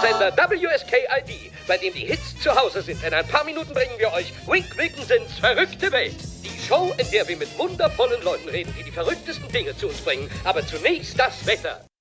Sender WSKID, bei dem die Hits zu Hause sind. In ein paar Minuten bringen wir euch Wink Wilkinsons verrückte Welt. Die Show, in der wir mit wundervollen Leuten reden, die die verrücktesten Dinge zu uns bringen. Aber zunächst das Wetter.